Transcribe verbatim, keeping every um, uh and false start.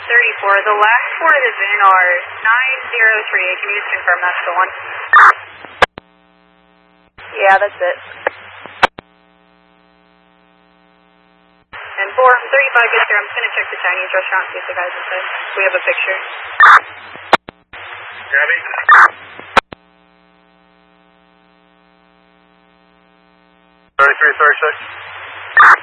thirty-four. The last four of the V I N are nine zero three eight. Can you just confirm that's the one? Yeah, that's it. And four thirty-five gets here. I'm just going to check the Chinese restaurant, see if the guy's inside. We have a picture. Gabby? thirty-three thirty-six.